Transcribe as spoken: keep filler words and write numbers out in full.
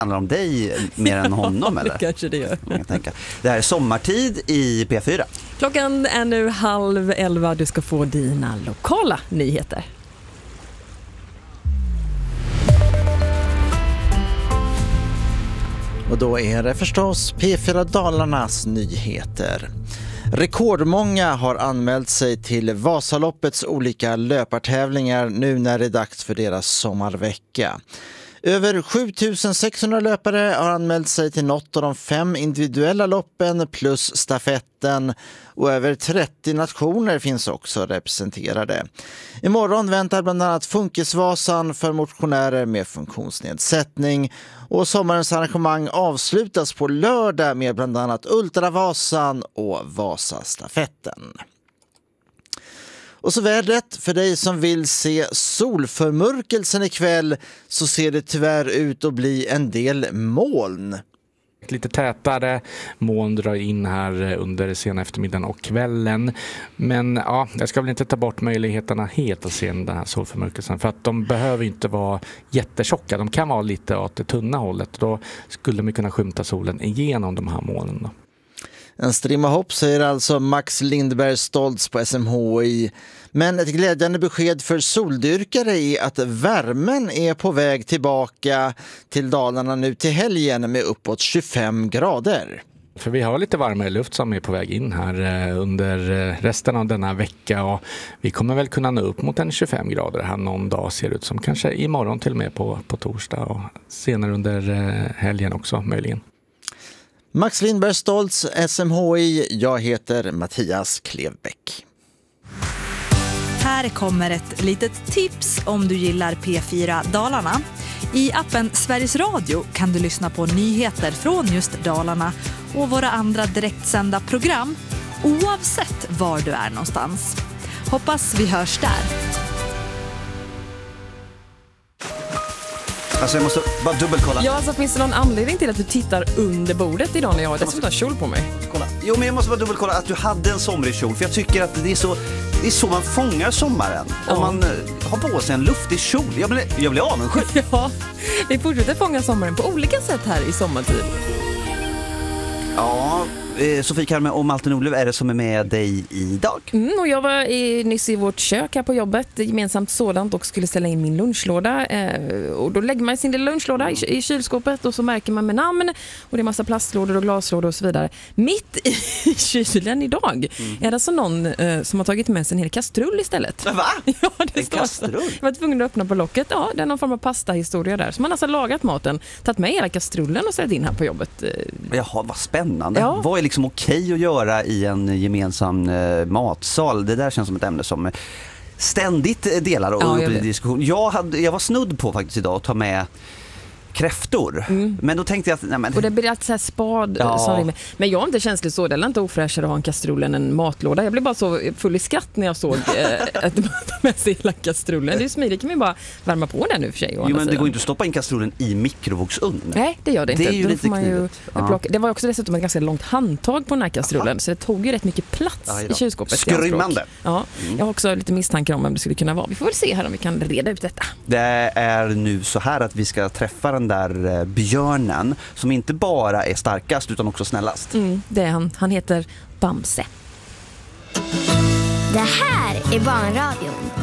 handlar om dig mer än honom, eller? Kanske det gör. Jag tänka. Det här är sommartid i P fyra. Klockan är nu halv elva. Du ska få dina lokala nyheter. Och då är det förstås P fyra Dalarnas nyheter. Rekordmånga har anmält sig till Vasaloppets olika löpartävlingar nu när det är dags för deras sommarvecka. Över sju tusen sexhundra löpare har anmält sig till något av de fem individuella loppen plus stafetten, och över trettio nationer finns också representerade. Imorgon väntar bland annat Funkisvasan för motionärer med funktionsnedsättning, och sommarens arrangemang avslutas på lördag med bland annat Ultravasan och Vasastafetten. Och så vädret, för dig som vill se solförmörkelsen ikväll så ser det tyvärr ut att bli en del moln. Lite tätare moln drar in här under sena eftermiddagen och kvällen. Men ja, jag ska väl inte ta bort möjligheterna helt att se den här solförmörkelsen, för att de behöver inte vara jättetjocka. De kan vara lite åt det tunna hållet. Då skulle man kunna skymta solen igenom de här molnen då. En strimma hopp, säger alltså Max Lindberg Stoltz på S M H I. Men ett glädjande besked för soldyrkare är att värmen är på väg tillbaka till Dalarna nu till helgen med uppåt tjugofem grader. För vi har lite varmare luft som är på väg in här under resten av denna vecka, och vi kommer väl kunna nå upp mot en tjugofem grader här någon dag, ser ut som, kanske imorgon till och med på, på torsdag och senare under helgen också möjligen. Max Lindberg Stoltz, S M H I. Jag heter Mattias Klevbäck. Här kommer ett litet tips om du gillar P fyra Dalarna. I appen Sveriges Radio kan du lyssna på nyheter från just Dalarna och våra andra direktsända program, oavsett var du är någonstans. Hoppas vi hörs där. Alltså jag måste bara dubbelkolla. Ja, alltså finns det någon anledning till att du tittar under bordet idag när jag har dessutom har kjol på mig? Kolla. Jo, men jag måste bara dubbelkolla att du hade en somrig kjol, för jag tycker att det är så, det är så man fångar sommaren. Ja. Om man har på sig en luftig kjol. Jag blir, jag blir avundsjuk. Ja, vi fortsätter fånga sommaren på olika sätt här i sommartid. Ja, eh, Sofie Kalmer och Malte Nordlöf är det som är med dig idag. Mm, och jag var i, nyss i vårt kök här på jobbet, gemensamt sådant, och skulle ställa in min lunchlåda. Eh, och då lägger man sin lilla lunchlåda i, i kylskåpet, och så märker man med namn, och det är massa plastlådor och glaslådor och så vidare. Mitt i kylen idag mm. är det alltså någon eh, som har tagit med sig en hel kastrull istället. Va? Ja, det en kastrull? Jag var tvungen att öppna på locket. Ja, det är någon form av pastahistoria där. Så man har alltså lagat maten, tagit med hela kastrullen och ställt in här på jobbet. Jaha, vad spännande. Ja. Vad är liksom okej att göra i en gemensam eh, matsal? Det där känns som ett ämne som ständigt delar och ja, upp i diskussion. Jag, hade, jag var snudd på faktiskt idag att ta med kräftor. Mm. Men då tänkte jag att... Nej, men... Och det blir alltid så här spad. Ja. Som men jag är inte känslig så. Det är inte ofräschare att ha en kastrull än en matlåda. Jag blev bara så full i skratt när jag såg eh, att man tar med sig hela kastrullen. Det är ju smidigt. Kan man bara värma på den nu för sig. Jo, men det går inte att stoppa in kastrullen i mikrovågsugn. Nej, det gör det inte. Det är ju då lite man ju ja. Det var också dessutom ett ganska långt handtag på den här kastrullen. Aha. Så det tog ju rätt mycket plats i kylskåpet. Skrymmande. Ja, mm. Jag har också lite misstankar om vem det skulle kunna vara. Vi får väl se här om vi kan reda ut detta. Det är nu så här att vi ska träffa den där björnen som inte bara är starkast utan också snällast. Mm, det är han. Han heter Bamse. Det här är Barnradion.